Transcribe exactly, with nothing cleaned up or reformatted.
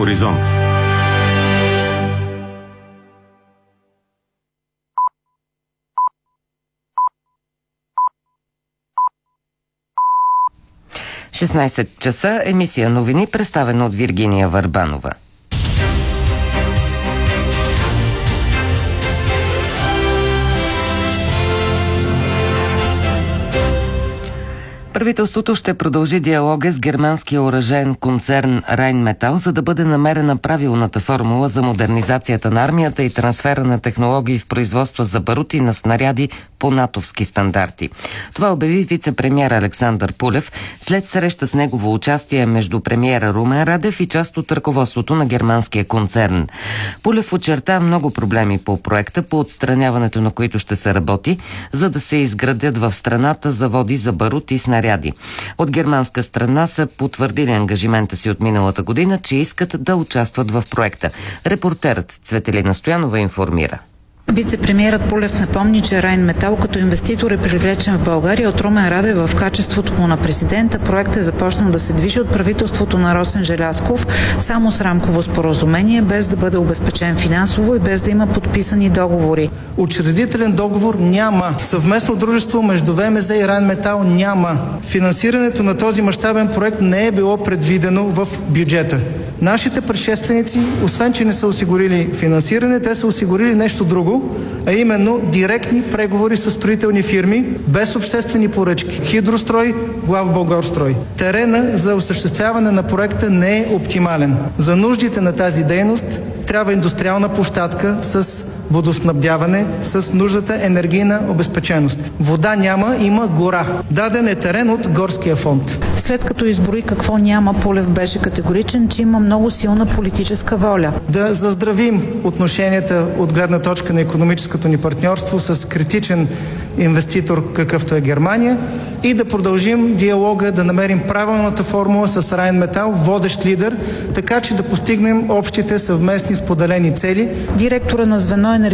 Хоризонт. шестнайсет часа, емисия новини, представена от Виргиния Върбанова. Правителството ще продължи диалога с германския оръжеен концерн Райнметал, за да бъде намерена правилната формула за модернизацията на армията и трансфера на технологии в производство за барути на снаряди по натовски стандарти. Това обяви вице-премиер Александър Пулев след среща с негово участие между премиера Румен Радев и част от ръководството на германския концерн. Пулев очерта много проблеми по проекта, по отстраняването на които ще се работи, за да се изградят в страната заводи за барут и снаряди. От германска страна са потвърдили ангажимента си от миналата година, че искат да участват в проекта. Репортерът Цветелина Стоянова информира. Вице-премиерът Пулев напомни, че Райнметал като инвеститор е привлечен в България от Румен Радев в качеството му на президента. Проектът е започнал да се движи от правителството на Росен Желязков само с рамково споразумение, без да бъде обезпечен финансово и без да има подписани договори. Учредителен договор няма. Съвместно дружество между ВМЗ и Райнметал няма. Финансирането на този мащабен проект не е било предвидено в бюджета. Нашите предшественици, освен че не са осигурили финансиране, те са осигурили нещо друго, а именно директни преговори с строителни фирми, без обществени поръчки. Хидрострой, Главболгарстрой. Терена за осъществяване на проекта не е оптимален. За нуждите на тази дейност трябва индустриална площадка с водоснабдяване, с нуждата енергийна обезпеченост. Вода няма, има гора. Даден е терен от горския фонд. След като изброи какво няма, Пулев беше категоричен, че има много силна политическа воля. Да заздравим отношенията от гледна точка на икономическото ни партньорство с критичен инвеститор, какъвто е Германия, и да продължим диалога, да намерим правилната формула с Райнметал, водещ лидер, така че да постигнем общите съвместни споделени цели. Директора на звено